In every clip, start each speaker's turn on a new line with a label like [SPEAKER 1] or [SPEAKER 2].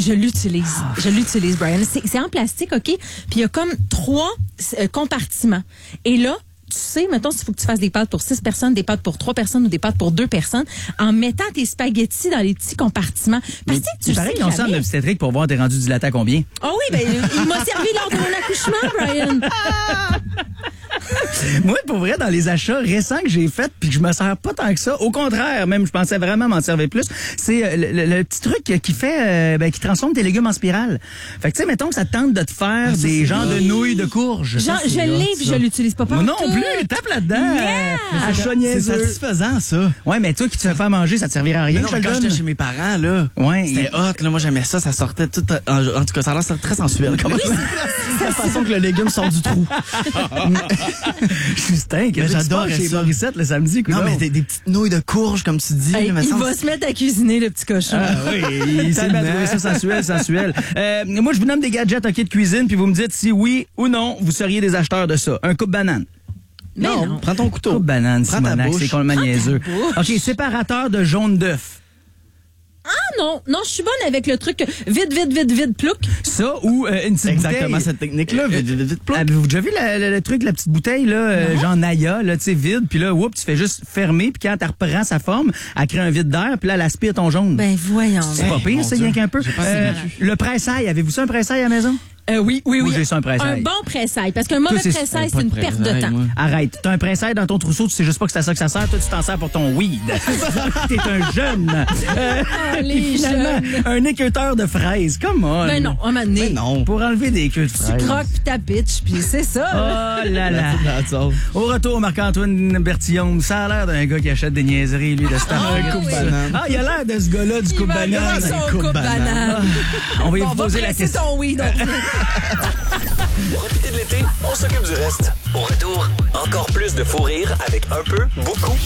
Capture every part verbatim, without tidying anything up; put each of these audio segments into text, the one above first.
[SPEAKER 1] je l'utilise. Je l'utilise, Brian. C'est, c'est en plastique, OK? Puis il y a comme trois euh, compartiments. Et là, tu sais, mettons, s'il faut que tu fasses des pâtes pour six personnes, des pâtes pour trois personnes ou des pâtes pour deux personnes, en mettant tes spaghettis dans les petits compartiments. Parce que tu
[SPEAKER 2] il paraît qu'ils ont ça en obstétrique pour voir t'es rendu dilaté à combien?
[SPEAKER 1] Ah oh oui, ben il m'a servi lors de mon accouchement, Brian.
[SPEAKER 2] Moi, pour vrai, dans les achats récents que j'ai faits puis que je me sers pas tant que ça, au contraire, même, je pensais vraiment m'en servir plus, c'est le, le, le petit truc qui fait, euh, ben, qui transforme tes légumes en spirale. Fait que, tu sais, mettons que ça te tente de te faire ah, des genres de nouilles de courge.
[SPEAKER 1] Genre, je l'ai puis je l'utilise pas pas.
[SPEAKER 2] Non plus, tape là-dedans.
[SPEAKER 1] Yeah.
[SPEAKER 2] À
[SPEAKER 3] c'est satisfaisant, ça.
[SPEAKER 2] Ouais, mais toi qui te fais faire manger, ça te servira à rien.
[SPEAKER 3] Non, quand j'étais chez mes parents, là,
[SPEAKER 2] ouais,
[SPEAKER 3] c'était hot, là, moi j'aimais ça, ça sortait tout, en, en tout cas, ça a l'air très sensuel. Comment ça? C'est la façon que le légume sort du trou.
[SPEAKER 2] Je suis stink.
[SPEAKER 3] J'adore
[SPEAKER 2] chez Morissette le samedi.
[SPEAKER 3] Non, mais des, des petites nouilles de courge, comme tu dis.
[SPEAKER 1] Hey,
[SPEAKER 3] là,
[SPEAKER 1] il
[SPEAKER 3] ça,
[SPEAKER 1] va se mettre à cuisiner, le petit cochon.
[SPEAKER 2] Ah oui, c'est trouvé ça sensuel, sensuel. Euh, moi, je vous nomme des gadgets, OK, de cuisine, puis vous me dites si oui ou non, vous seriez des acheteurs de ça. Un coupe-banane.
[SPEAKER 3] Non, non, prends ton couteau.
[SPEAKER 2] Coupe-banane, Simonac, c'est qu'on le magnézeux.
[SPEAKER 1] Prends
[SPEAKER 2] OK, séparateur de jaune d'œuf.
[SPEAKER 1] Ah non, non, je suis bonne avec le truc vide, vide, vide, vide, plouc.
[SPEAKER 2] Ça ou euh, une petite
[SPEAKER 3] Exactement
[SPEAKER 2] bouteille.
[SPEAKER 3] cette technique-là, vide, vide, vide, plouc.
[SPEAKER 2] Avez-vous déjà vu le, le, le truc, la petite bouteille, là, euh, genre Naya, là, tu sais, vide, puis là, whoop, tu fais juste fermer, puis quand elle reprend sa forme, elle crée un vide d'air, puis là, elle aspire ton jaune.
[SPEAKER 1] Ben voyons.
[SPEAKER 2] C'est pas pire, ça, rien qu'un peu. Euh, le pressail, avez-vous ça, un pressail à la maison?
[SPEAKER 1] Euh, oui, oui, oui.
[SPEAKER 2] Ou j'ai ça, un pressail.
[SPEAKER 1] Un bon pressail. Parce qu'un mauvais
[SPEAKER 2] Toi, c'est-
[SPEAKER 1] pressail, c'est une perte de temps.
[SPEAKER 3] moi.
[SPEAKER 2] Arrête. T'as un pressail dans ton trousseau, tu sais juste pas que c'est à ça que ça sert. Toi, tu t'en sers pour ton weed. T'es un jeune. Euh,
[SPEAKER 1] Oh, les
[SPEAKER 2] puis finalement,
[SPEAKER 1] jeunes.
[SPEAKER 2] un équeuteur de fraises. Come on.
[SPEAKER 1] Ben non, un moment donné.
[SPEAKER 3] Ben non.
[SPEAKER 2] Pour enlever des queues de
[SPEAKER 1] Tu
[SPEAKER 2] fraises.
[SPEAKER 1] croques pis ta bitch, puis c'est ça.
[SPEAKER 2] Oh là là.
[SPEAKER 3] That's all.
[SPEAKER 2] Au retour, Marc-Antoine Bertillon, ça a l'air d'un gars qui achète des niaiseries, lui, de Star
[SPEAKER 1] Ah,
[SPEAKER 2] Trek.
[SPEAKER 1] oui.
[SPEAKER 3] Banane.
[SPEAKER 2] Ah, il a l'air de ce gars-là du
[SPEAKER 1] Il
[SPEAKER 2] coupe
[SPEAKER 1] va
[SPEAKER 2] banane.
[SPEAKER 1] avoir son
[SPEAKER 3] coupe
[SPEAKER 1] coupe
[SPEAKER 3] banane.
[SPEAKER 1] banane.
[SPEAKER 2] On va lui
[SPEAKER 1] Bon, on va
[SPEAKER 2] poser la
[SPEAKER 1] presser
[SPEAKER 2] question.
[SPEAKER 1] ton weed. on-
[SPEAKER 4] Profitez de l'été, on s'occupe du reste. Au retour, encore plus de fou rire avec un peu, beaucoup.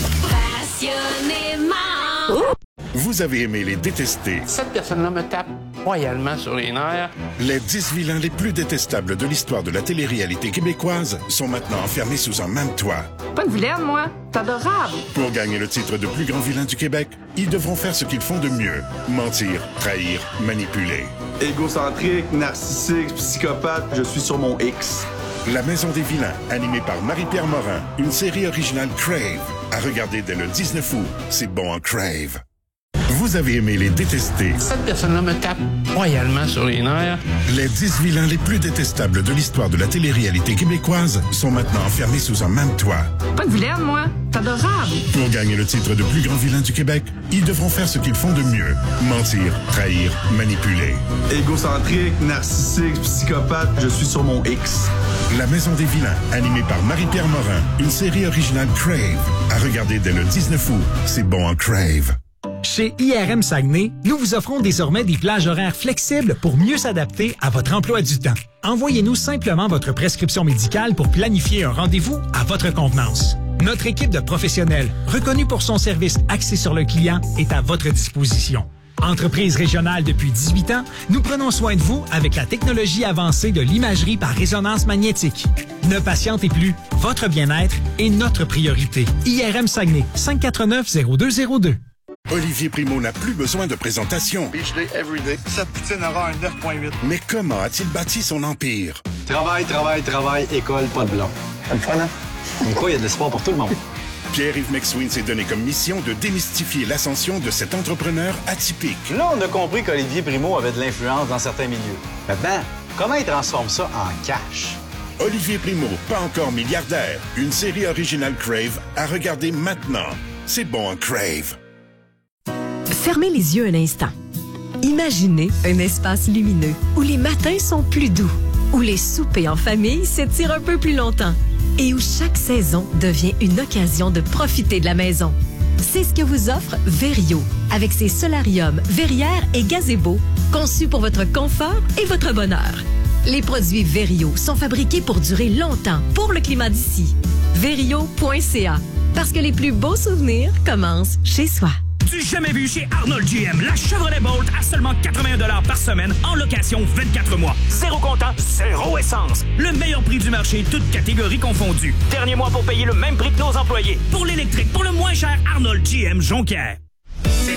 [SPEAKER 5] Passionnément.
[SPEAKER 6] Vous avez aimé les détester,
[SPEAKER 7] Cette personne-là me tape royalement sur les nerfs.
[SPEAKER 6] les dix vilains les plus détestables de l'histoire de la télé-réalité québécoise sont maintenant enfermés sous un même toit.
[SPEAKER 8] Pas une vilaine, moi. C'est adorable.
[SPEAKER 6] Pour gagner le titre de plus grand vilain du Québec, ils devront faire ce qu'ils font de mieux. Mentir, trahir, manipuler.
[SPEAKER 9] Égocentrique, narcissique, psychopathe, je suis sur mon X.
[SPEAKER 6] La Maison des vilains, animée par Marie-Pierre Morin, une série originale Crave. À regarder dès le dix-neuf août. C'est bon en Crave. Vous avez aimé les détester,
[SPEAKER 7] Cette personne-là me tape royalement sur les nerfs.
[SPEAKER 6] les dix vilains les plus détestables de l'histoire de la télé-réalité québécoise sont maintenant enfermés sous un même toit.
[SPEAKER 8] Pas une vilaine, moi. C'est adorable.
[SPEAKER 6] Pour gagner le titre de plus grand vilain du Québec, ils devront faire ce qu'ils font de mieux. Mentir, trahir, manipuler.
[SPEAKER 9] Égocentrique, narcissique, psychopathe, je suis sur mon X.
[SPEAKER 6] La Maison des vilains, animée par Marie-Pierre Morin, une série originale Crave. À regarder dès le dix-neuf août. C'est bon en Crave.
[SPEAKER 10] Chez I R M Saguenay, nous vous offrons désormais des plages horaires flexibles pour mieux s'adapter à votre emploi du temps. Envoyez-nous simplement votre prescription médicale pour planifier un rendez-vous à votre convenance. Notre équipe de professionnels, reconnue pour son service axé sur le client, est à votre disposition. Entreprise régionale depuis dix-huit ans, nous prenons soin de vous avec la technologie avancée de l'imagerie par résonance magnétique. Ne patientez plus, votre bien-être est notre priorité. I R M Saguenay, cinq quatre neuf zéro deux zéro deux.
[SPEAKER 6] Olivier Primo n'a plus besoin de présentation.
[SPEAKER 9] Beach day everyday. Sa poutine aura un neuf virgule huit.
[SPEAKER 6] Mais comment a-t-il bâti son empire?
[SPEAKER 11] Travail, travail, travail, école, pas de blanc. C'est le fun, hein? Mais quoi, il y a de l'espoir pour tout le monde.
[SPEAKER 6] Pierre-Yves McSween s'est donné comme mission de démystifier l'ascension de cet entrepreneur atypique.
[SPEAKER 11] Là, on a compris qu'Olivier Primo avait de l'influence dans certains milieux. Maintenant, comment il transforme ça en cash?
[SPEAKER 6] Olivier Primo, pas encore milliardaire. Une série originale Crave à regarder maintenant. C'est bon en Crave.
[SPEAKER 12] Fermez les yeux un instant. Imaginez un espace lumineux où les matins sont plus doux, où les soupers en famille s'étirent un peu plus longtemps et où chaque saison devient une occasion de profiter de la maison. C'est ce que vous offre Verio, avec ses solariums, verrières et gazebos conçus pour votre confort et votre bonheur. Les produits Verio sont fabriqués pour durer longtemps pour le climat d'ici. Verio point c a, parce que les plus beaux souvenirs commencent chez soi.
[SPEAKER 13] Du jamais vu chez Arnold G M, la Chevrolet Bolt à seulement quatre-vingt-un dollars par semaine en location vingt-quatre mois. Zéro comptant, zéro essence. Le meilleur prix du marché, toutes catégories confondues. Dernier mois pour payer le même prix que nos employés. Pour l'électrique, pour le moins cher, Arnold G M Jonquière.